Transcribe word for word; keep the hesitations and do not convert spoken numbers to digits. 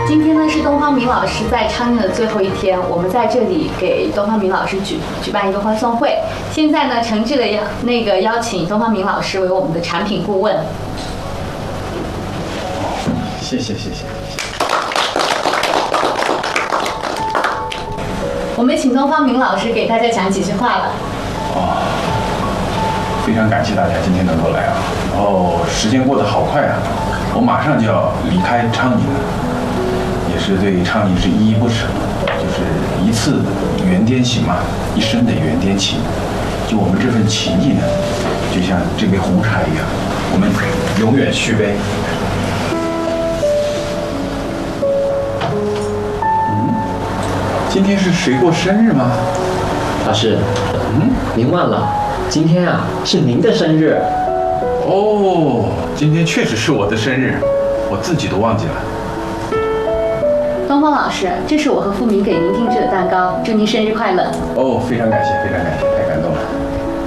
今天呢是东方明老师在昌宁的最后一天，我们在这里给东方明老师举举办一个欢送会。现在呢，诚挚的邀那个邀请东方明老师为我们的产品顾问。 谢谢谢谢。 我们请东方明老师给大家讲几句话了。 哦，非常感谢大家今天能够来啊！然后时间过得好快啊，我马上就要离开昌宁了，也是对昌宁是依依不舍，就是一次圆颠行嘛，一生的圆颠情。就我们这份情谊呢，就像这杯红茶一样，我们永远续杯。今天是谁过生日吗？ 老师， 嗯， 您忘了，今天啊是您的生日。 哦，今天确实是我的生日，我自己都忘记了。 东方老师，这是我和付明给您定制的蛋糕，祝您生日快乐。 哦，非常感谢，非常感谢，太感动了。